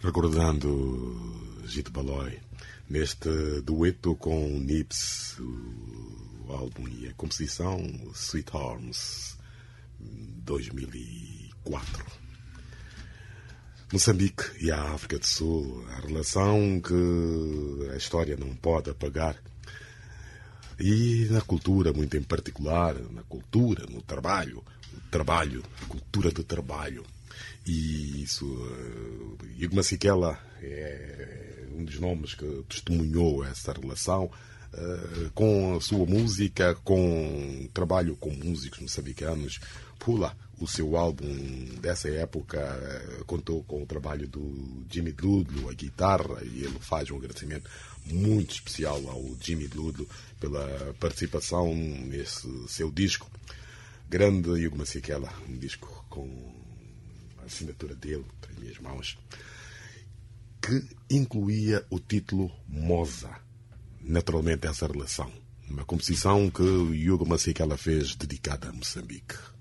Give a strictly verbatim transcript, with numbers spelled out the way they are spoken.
Recordando Gito Balói, neste dueto com Nips, o álbum e a composição Sweet Arms, dois mil e quatro. Moçambique e a África do Sul, a relação que a história não pode apagar. E na cultura, muito em particular, na cultura, no trabalho, o trabalho, a cultura do trabalho. E isso, uh, Hugo Masekela é um dos nomes que testemunhou essa relação uh, com a sua música, com o trabalho com músicos moçambicanos. Pula, o seu álbum dessa época uh, contou com o trabalho do Jimmy Ludlow, a guitarra, e ele faz um agradecimento muito especial ao Jimmy Ludlow pela participação nesse seu disco. Grande Hugo Masekela, um disco com a assinatura dele, nas minhas mãos, que incluía o título Moza. Naturalmente, essa relação. Uma composição que Hugo Masekela fez dedicada a Moçambique.